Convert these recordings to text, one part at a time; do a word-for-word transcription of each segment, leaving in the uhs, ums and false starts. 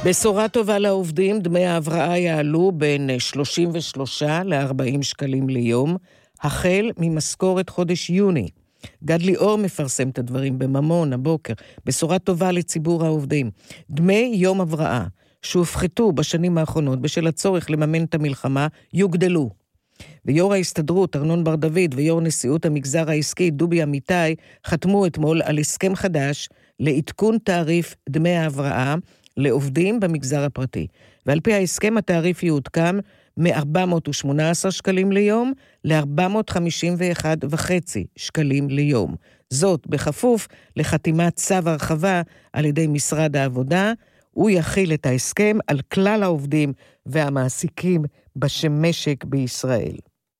בשורה טובה לעובדים, דמי ההבראה יעלו בין שלושים ושלושה ל-ארבעים שקלים ליום, החל ממשכורת חודש יוני. גד ליאור מפרסם את הדברים בממון הבוקר, בשורה טובה לציבור העובדים. דמי יום הבראה שהופחתו בשנים האחרונות בשל הצורך לממן את המלחמה יוגדלו. ויו"ר ההסתדרות ארנון בר דוד ויו"ר נשיאות המגזר העסקי דובי אמיתי חתמו אתמול על הסכם חדש לעדכון תעריף דמי ההבראה לעובדים במגזר הפרטי. ועל פי ההסכם התעריף יעודכן מ-ארבע מאות ושמונה עשר שקלים ליום ל-ארבע מאות חמישים ואחד וחצי שקלים ליום. זאת בכפוף לחתימת צו הרחבה על ידי משרד העבודה. הוא יכיל את ההסכם על כלל העובדים והמעסיקים בשמשק בישראל.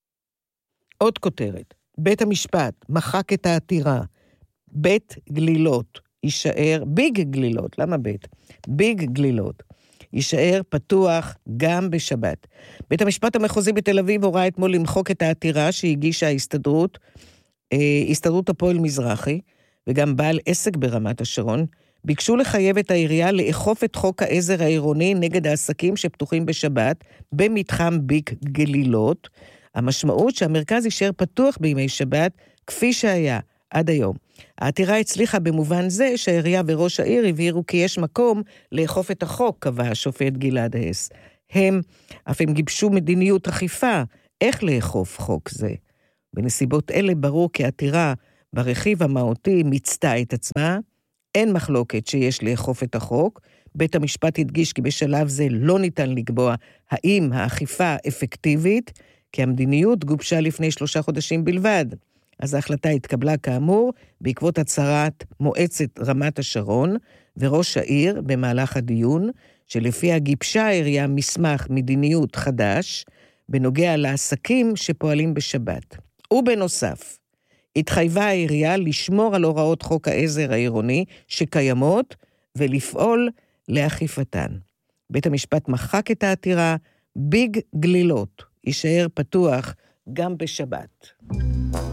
עוד כותרת, בית המשפט מחק את העתירה. בית גלילות יישאר, ביג גלילות, למה בית? ביג גלילות. יישאר פתוח גם בשבת. בית המשפט המחוזי בתל אביב הורה אתמול למחוק את העתירה שהגישה ההסתדרות, הסתדרות הפועל מזרחי, וגם בעל עסק ברמת השרון, ביקשו לחייב את העירייה לאכוף את חוק העזר העירוני נגד העסקים שפתוחים בשבת במתחם ביג גלילות. המשמעות שהמרכז יישאר פתוח בימי שבת כפי שהיה עד היום. העתירה הצליחה במובן זה שהעירייה וראש העיר הבהירו כי יש מקום לאכוף את החוק, קבע השופט גלעד הס. הם אף הם גיבשו מדיניות אכיפה איך לאכוף חוק זה. בנסיבות אלה ברור כי העתירה ברכיב המהותי מיצתה את עצמה, אין מחלוקת שיש לאכוף את החוק. בית המשפט הדגיש כי בשלב זה לא ניתן לקבוע האם האכיפה אפקטיבית, כי המדיניות גובשה לפני שלושה חודשים בלבד. אז ההחלטה התקבלה כאמור בעקבות הצהרת מועצת רמת השרון וראש העיר במהלך הדיון, שלפיה גיבשה העירייה מסמך מדיניות חדש בנוגע לעסקים שפועלים בשבת. ובנוסף, התחייבה העירייה לשמור על הוראות חוק העזר העירוני שקיימות ולפעול לאכיפתן. בית המשפט מחק את העתירה, ביג גלילות יישאר פתוח גם בשבת.